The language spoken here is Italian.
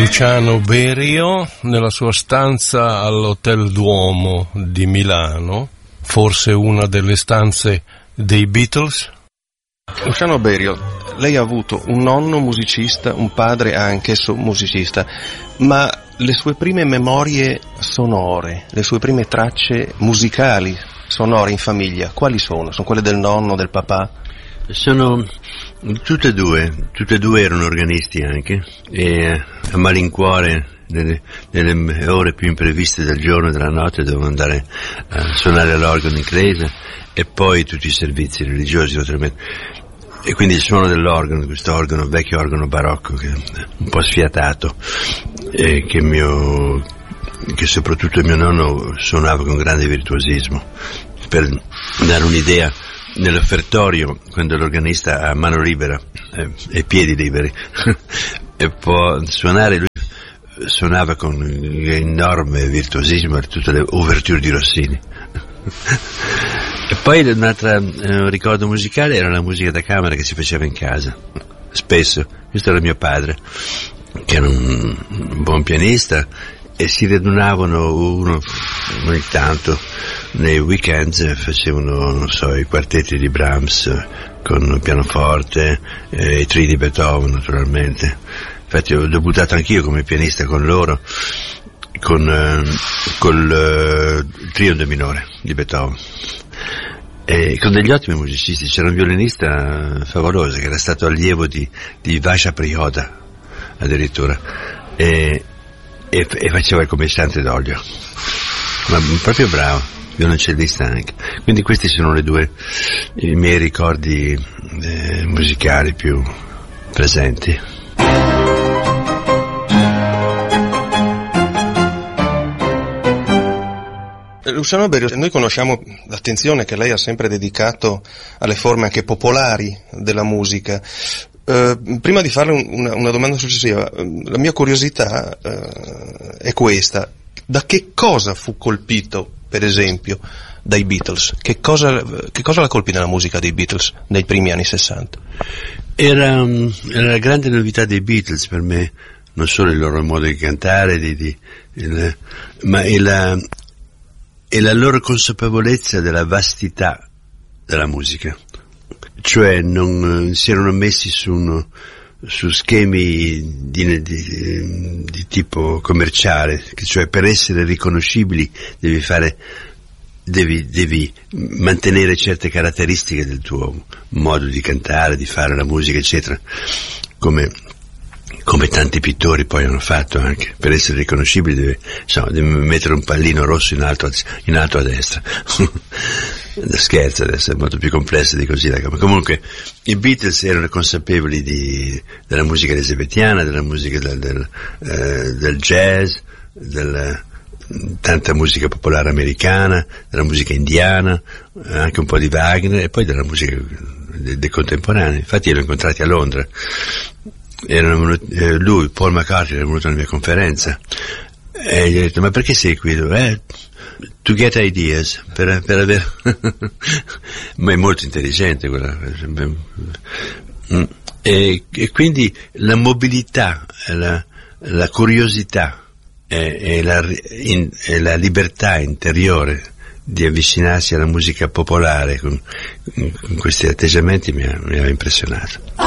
Luciano Berio nella sua stanza all'Hotel Duomo di Milano, forse una delle stanze dei Beatles. Luciano Berio, lei ha avuto un nonno musicista, un padre anch'esso musicista, ma le sue prime memorie sonore, le sue prime tracce musicali sonore in famiglia, quali sono? Sono quelle del nonno, del papà? Sono tutte e due erano organisti anche, e a malincuore nelle ore più impreviste del giorno e della notte dovevo andare a suonare l'organo in chiesa e poi tutti i servizi religiosi naturalmente. E quindi il suono dell'organo, questo organo, vecchio organo barocco, che è un po' sfiatato, e che soprattutto mio nonno suonava con grande virtuosismo. Per dare un'idea, nell'offertorio, quando l'organista ha mano libera e piedi liberi e può suonare, lui suonava con enorme virtuosismo tutte le ouverture di Rossini. E poi un altro ricordo musicale era la musica da camera che si faceva in casa, spesso. Questo era mio padre, che era un buon pianista, e si radunavano ogni tanto nei weekend, facevano, non so, i quartetti di Brahms con pianoforte, i trii di Beethoven naturalmente. Infatti ho debuttato anch'io come pianista con loro, col trio de minore di Beethoven, e con degli ottimi musicisti. C'era un violinista favoloso che era stato allievo di Vasha Prioda addirittura, e faceva il commissante d'olio, ma proprio bravo, violoncellista anche. Quindi questi sono i miei ricordi musicali più presenti. Luciano Berio, noi conosciamo l'attenzione che lei ha sempre dedicato alle forme anche popolari della musica. Prima di farle una domanda successiva, la mia curiosità è questa: da che cosa fu colpito, per esempio, dai Beatles? Che cosa la colpì nella musica dei Beatles nei primi anni 60? Era la grande novità dei Beatles per me, non solo il loro modo di cantare, ma e la loro consapevolezza della vastità della musica. Cioè non si erano messi su schemi di tipo commerciale, cioè per essere riconoscibili devi mantenere certe caratteristiche del tuo modo di cantare, di fare la musica, eccetera, come tanti pittori poi hanno fatto. Anche per essere riconoscibili devi mettere un pallino rosso in alto a destra. Scherzo, adesso è molto più complessa di così. Ma comunque i Beatles erano consapevoli della musica elisabettiana, della musica del jazz, tanta musica popolare americana, della musica indiana, anche un po' di Wagner, e poi della musica dei contemporanei. Infatti li ho incontrati a Londra. Lui, Paul McCartney, era venuto alla mia conferenza e gli ho detto: ma perché sei qui? To get ideas, per avere ma è molto intelligente quella. E quindi la mobilità, la curiosità e la libertà interiore di avvicinarsi alla musica popolare con questi atteggiamenti mi ha impressionato.